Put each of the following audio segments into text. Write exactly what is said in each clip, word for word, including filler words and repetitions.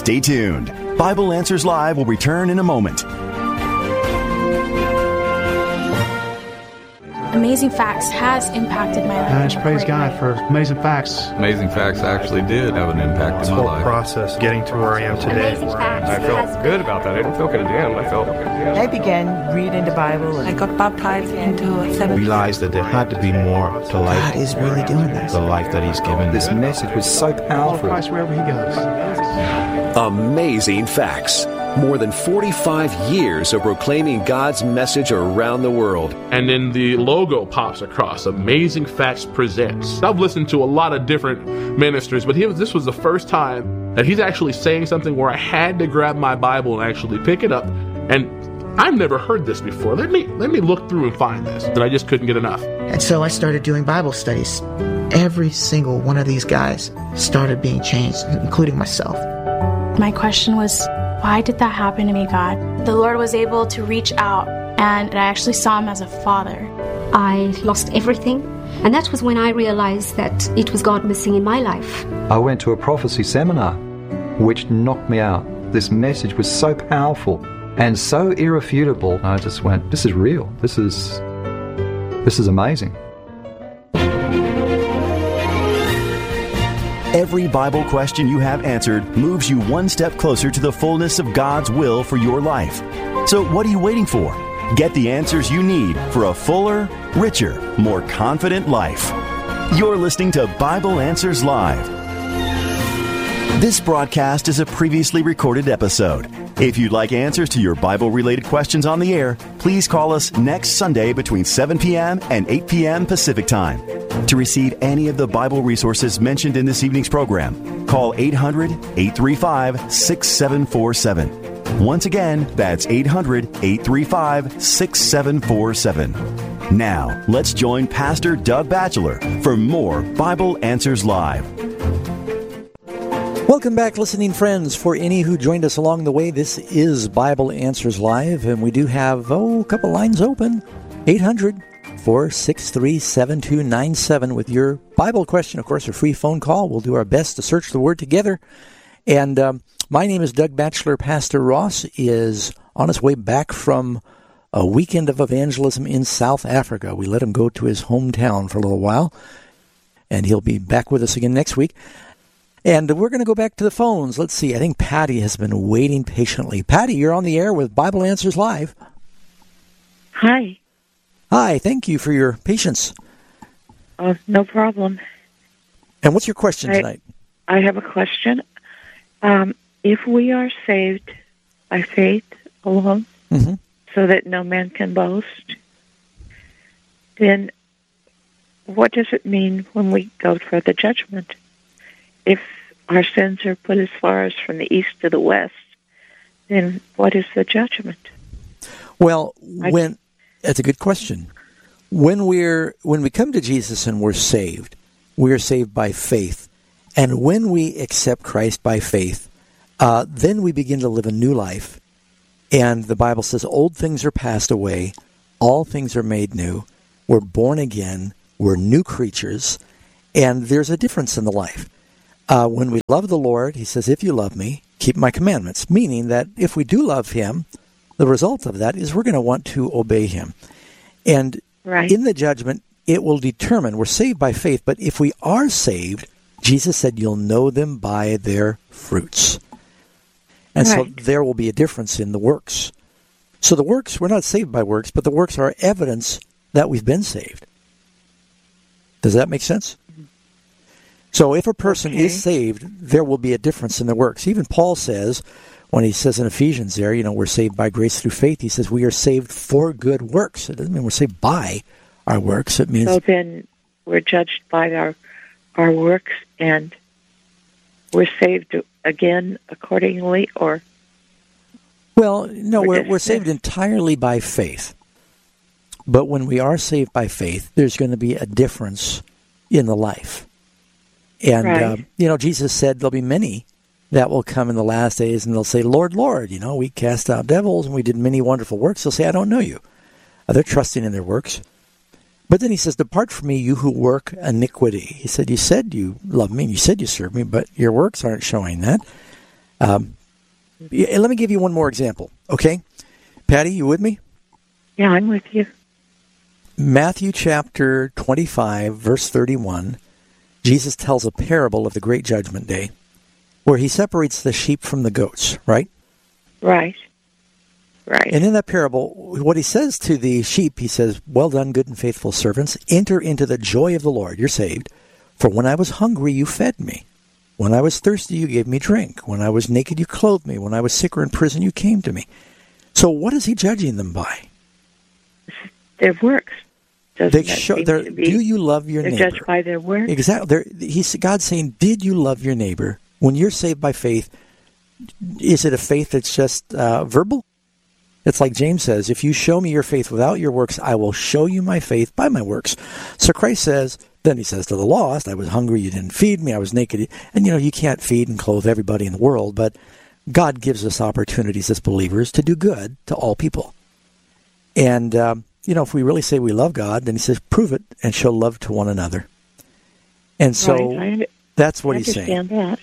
Stay tuned. Bible Answers Live will return in a moment. Amazing Facts has impacted my life. I just praise God way. for Amazing Facts. Amazing Facts actually did have an impact this in my whole life. process, getting to where I am today. Amazing Facts. I felt good about that. I didn't feel condemned. I felt. I began reading the Bible. I got baptized into a seven. Realized that there had to be more to life. God is really doing this. The life that He's given. This message was so powerful. Christ wherever He goes. Amazing Facts. More than forty-five years of proclaiming God's message around the world. And then the logo pops across, Amazing Facts Presents. I've listened to a lot of different ministers, but he was, this was the first time that he's actually saying something where I had to grab my Bible and actually pick it up. And I've never heard this before. Let me let me look through and find this. And I just couldn't get enough. And so I started doing Bible studies. Every single one of these guys started being changed, including myself. My question was, why did that happen to me, God? The Lord was able to reach out, and I actually saw Him as a father. I lost everything, and that was when I realized that it was God missing in my life. I went to a prophecy seminar, which knocked me out. This message was so powerful and so irrefutable. I just went, this is real. This is, this is amazing. Every Bible question you have answered moves you one step closer to the fullness of God's will for your life. So what are you waiting for? Get the answers you need for a fuller, richer, more confident life. You're listening to Bible Answers Live. This broadcast is a previously recorded episode. If you'd like answers to your Bible-related questions on the air, please call us next Sunday between seven p.m. and eight p.m. Pacific Time. To receive any of the Bible resources mentioned in this evening's program, call eight hundred, eight three five, six seven four seven. Once again, that's eight hundred, eight three five, six seven four seven. Now, let's join Pastor Doug Batchelor for more Bible Answers Live. Welcome back, listening friends. For any who joined us along the way, this is Bible Answers Live, and we do have, oh, a couple lines open. eight hundred, four six three, seven two nine seven with your Bible question. Of course, a free phone call. We'll do our best to search the Word together. And um, my name is Doug Batchelor. Pastor Ross is on his way back from a weekend of evangelism in South Africa. We let him go to his hometown for a little while, and he'll be back with us again next week. And we're going to go back to the phones. Let's see. I think Patty has been waiting patiently. Patty, you're on the air with Bible Answers Live. Hi. Hi. Thank you for your patience. Uh, no problem. And what's your question I, tonight? I have a question. Um, if we are saved by faith alone, mm-hmm. so that no man can boast, then what does it mean when we go for the judgment? If our sins are put as far as from the east to the west, then what is the judgment? Well, when that's a good question. When we're when we come to Jesus and we're saved, we are saved by faith. And when we accept Christ by faith, uh, then we begin to live a new life. And the Bible says, old things are passed away, all things are made new. We're born again, we're new creatures, and there's a difference in the life. Uh, when we love the Lord, He says, if you love me, keep my commandments. Meaning that if we do love Him, the result of that is we're going to want to obey Him. And right. in the judgment, it will determine, we're saved by faith, but if we are saved, Jesus said, you'll know them by their fruits. And right. so there will be a difference in the works. So the works, we're not saved by works, but the works are evidence that we've been saved. Does that make sense? So if a person okay. is saved, there will be a difference in the works. Even Paul says, when he says in Ephesians there, you know, we're saved by grace through faith, he says we are saved for good works. It doesn't mean we're saved by our works. It means... So then we're judged by our our works, and we're saved again accordingly, or... Well, no, we're, we're, we're saved entirely by faith. But when we are saved by faith, there's going to be a difference in the life. And, right. uh, you know, Jesus said there'll be many that will come in the last days, and they'll say, Lord, Lord, you know, we cast out devils, and we did many wonderful works. They'll say, I don't know you. Uh, they're trusting in their works. But then he says, depart from me, you who work iniquity. He said, you said you love me, and you said you serve me, but your works aren't showing that. Um, Yeah, let me give you one more example, okay? Patty, you with me? Yeah, I'm with you. Matthew chapter twenty-five, verse thirty-one, Jesus tells a parable of the great judgment day where he separates the sheep from the goats, right? Right. Right. And in that parable, what he says to the sheep, he says, well done, good and faithful servants. Enter into the joy of the Lord. You're saved. For when I was hungry, you fed me. When I was thirsty, you gave me drink. When I was naked, you clothed me. When I was sick or in prison, you came to me. So what is he judging them by? Their works. They show, do you love your they're neighbor? They're judged by their works. Exactly. They're, he's, God's saying, did you love your neighbor? When you're saved by faith, is it a faith that's just uh, verbal? It's like James says, if you show me your faith without your works, I will show you my faith by my works. So Christ says, then he says to the lost, I was hungry, you didn't feed me, I was naked. And, you know, you can't feed and clothe everybody in the world, but God gives us opportunities as believers to do good to all people. And, um, you know, if we really say we love God, then he says, prove it and show love to one another. And so right. I, that's what I he's saying. I understand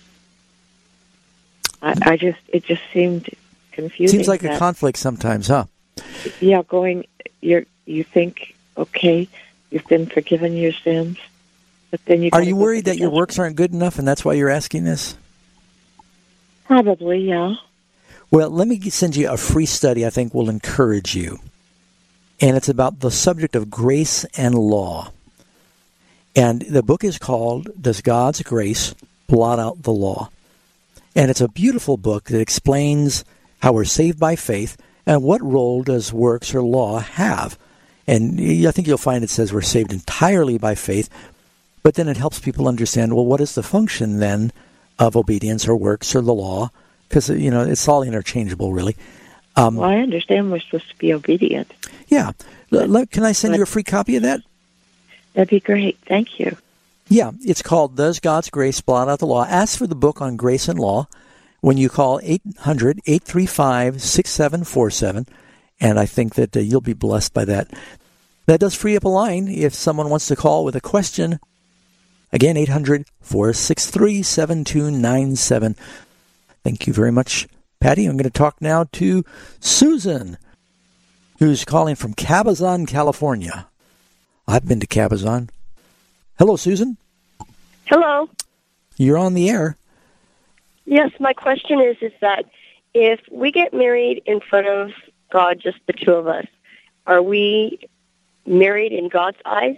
that. I, I just, it just seemed confusing. Seems like that, a conflict sometimes, huh? Yeah, going, you're, you think, okay, you've been forgiven your sins, but then you... Are you worried that your works aren't good enough, and that's why you're asking this? Probably, yeah. Well, let me send you a free study I think will encourage you. And it's about the subject of grace and law. And the book is called, Does God's Grace Blot Out the Law? And it's a beautiful book that explains how we're saved by faith and what role does works or law have. And I think you'll find it says we're saved entirely by faith, but then it helps people understand, well, what is the function then of obedience or works or the law? Because, you know, it's all interchangeable, really. Um, well, I understand we're supposed to be obedient. Yeah. L- can I send but, you a free copy of that? That'd be great. Thank you. Yeah. It's called Does God's Grace Blot Out the Law? Ask for the book on grace and law when you call eight hundred, eight three five, six seven four seven, and I think that uh, you'll be blessed by that. That does free up a line if someone wants to call with a question. Again, eight hundred, four six three, seven two nine seven. Thank you very much, Patty. I'm going to talk now to Susan, who's calling from Cabazon, California. I've been to Cabazon. Hello, Susan. Hello. You're on the air. Yes, my question is, is that if we get married in front of God, just the two of us, are we married in God's eyes?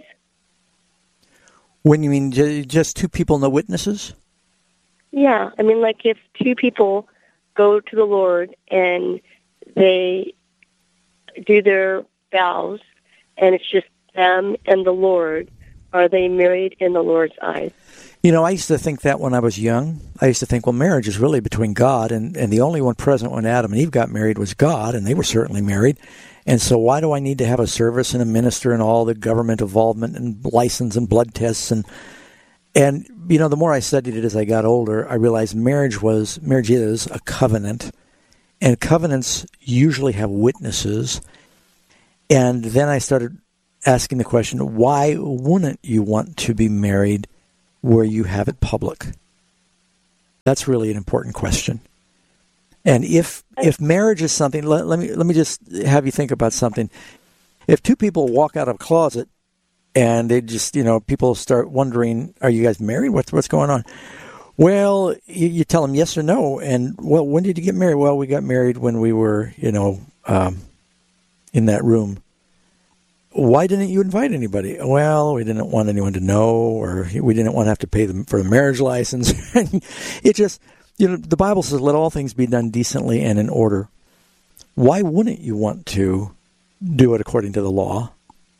When you mean just two people, no witnesses? Yeah, I mean, like if two people go to the Lord and they do their vows and it's just them and the Lord, are they married in the Lord's eyes? You know, I used to think that when I was young. I used to think, well, marriage is really between God, and, and the only one present when Adam and Eve got married was God, and they were certainly married. And so why do I need to have a service and a minister and all the government involvement and license and blood tests? And, and you know, the more I studied it as I got older, I realized marriage was marriage is a covenant, and covenants usually have witnesses. And then I started asking the question, why wouldn't you want to be married where you have it public? That's really an important question. And if if marriage is something, let, let me let me just have you think about something. If two people walk out of a closet and they just, you know, people start wondering, are you guys married? What's what's going on? Well, you, you tell them yes or no. And, well, when did you get married? Well, we got married when we were, you know, um, in that room. Why didn't you invite anybody? Well, we didn't want anyone to know, or we didn't want to have to pay them for the marriage license. It just, you know, the Bible says, let all things be done decently and in order. Why wouldn't you want to do it according to the law?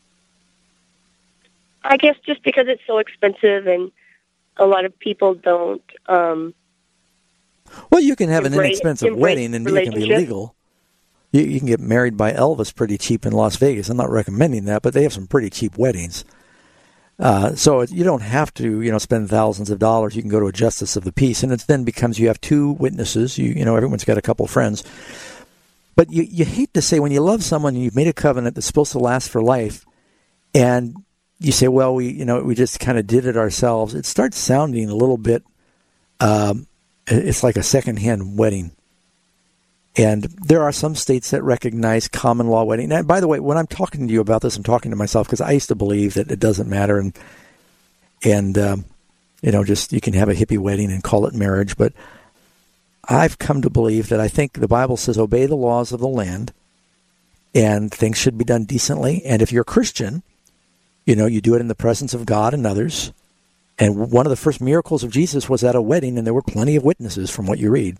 I guess just because it's so expensive and a lot of people don't. Um, well, you can have an embrace, inexpensive wedding and it can be legal. You, you can get married by Elvis pretty cheap in Las Vegas. I'm not recommending that, but they have some pretty cheap weddings. Uh, so you don't have to, you know, spend thousands of dollars. You can go to a justice of the peace, and it then becomes you have two witnesses. You, you know, everyone's got a couple friends. But you, you hate to say when you love someone and you've made a covenant that's supposed to last for life, and you say, well, we, you know, we just kind of did it ourselves. It starts sounding a little bit. Um, it's like a secondhand wedding. And there are some states that recognize common law wedding. And by the way, when I'm talking to you about this, I'm talking to myself because I used to believe that it doesn't matter and, and um, you know, just you can have a hippie wedding and call it marriage. But I've come to believe that I think the Bible says obey the laws of the land and things should be done decently. And if you're a Christian, you know, you do it in the presence of God and others. And one of the first miracles of Jesus was at a wedding, and there were plenty of witnesses from what you read.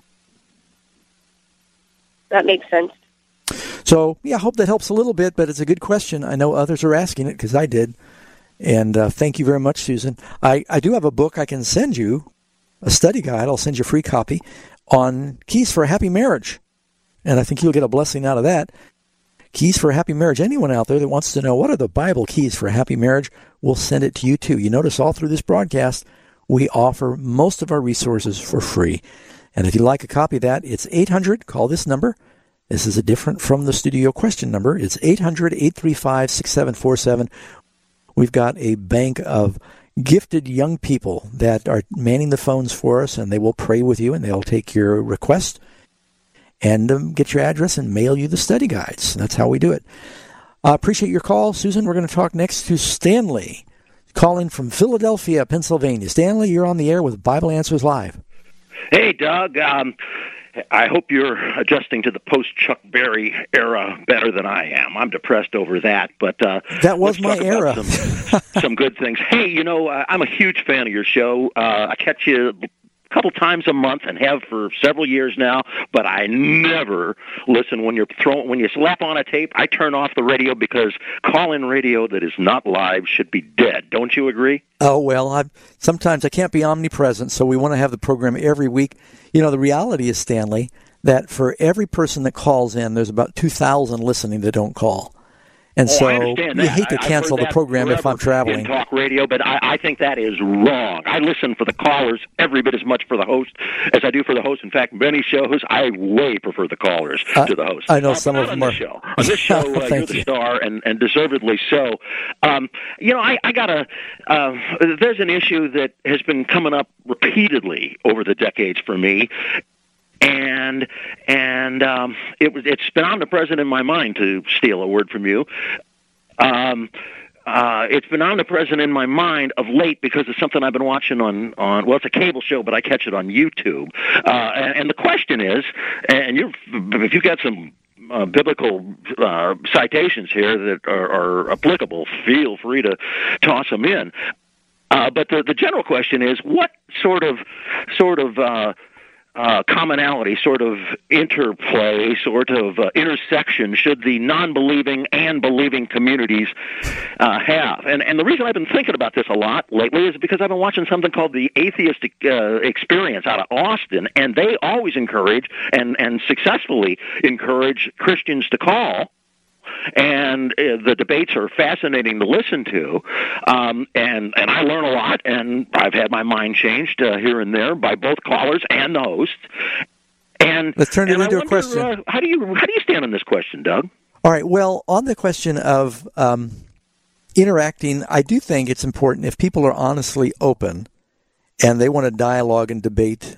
That makes sense. So, yeah, I hope that helps a little bit, but it's a good question. I know others are asking it because I did. And uh, thank you very much, Susan. I, I do have a book I can send you, a study guide. I'll send you a free copy on Keys for a Happy Marriage. And I think you'll get a blessing out of that. Keys for a Happy Marriage. Anyone out there that wants to know what are the Bible keys for a happy marriage, we'll send it to you too. You notice all through this broadcast, we offer most of our resources for free. And if you'd like a copy of that, it's eight hundred, call this number. This is a different from the studio question number. It's eight hundred, eight three five, six seven four seven. We've got a bank of gifted young people that are manning the phones for us, and they will pray with you, and they'll take your request and um, get your address and mail you the study guides. That's how we do it. I uh, appreciate your call, Susan. We're going to talk next to Stanley, calling from Philadelphia, Pennsylvania. Stanley, you're on the air with Bible Answers Live. Hey, Doug. Um, I hope you're adjusting to the post-Chuck Berry era better than I am. I'm depressed over that, but uh, that was my era. Some, some good things. Hey, you know, uh, I'm a huge fan of your show. Uh, I catch you a couple times a month and have for several years now, but I never listen when you're throwing when you slap on a tape. I turn off the radio because call-in radio that is not live should be dead. Don't you agree? Oh, well, I sometimes I can't be omnipresent, so we want to have the program every week. You know, the reality is, Stanley, that for every person that calls in, there's about two thousand listening that don't call. And oh, so I understand that. you hate to cancel the program if I'm traveling. In talk radio, but I, I think that is wrong. I listen for the callers every bit as much for the host as I do for the host. In fact, many shows, I way prefer the callers uh, to the host. I know uh, some of them are. Show. On this show, uh, you're the you. star, and, and deservedly so. Um, you know, I, I got a, uh, there's an issue that has been coming up repeatedly over the decades for me. And and um, it was it's been omnipresent in my mind, to steal a word from you. Um, uh, it's been omnipresent in my mind of late because it's something I've been watching on, on well, it's a cable show, but I catch it on YouTube. Uh, and, and the question is, and you're, if you've got some uh, biblical uh, citations here that are, are applicable, feel free to toss them in. Uh, but the, the general question is, what sort of sort of uh, Uh, commonality, sort of interplay, sort of uh, intersection should the non-believing and believing communities uh, have? And and the reason I've been thinking about this a lot lately is because I've been watching something called the Atheistic uh, Experience out of Austin, and they always encourage and, and successfully encourage Christians to call. And uh, the debates are fascinating to listen to, um, and and I learn a lot, and I've had my mind changed uh, here and there by both callers and the host. And let's turn it and into I wonder, a question. Uh, how do you how do you stand on this question, Doug? All right. Well, on the question of um, interacting, I do think it's important if people are honestly open and they want to dialogue and debate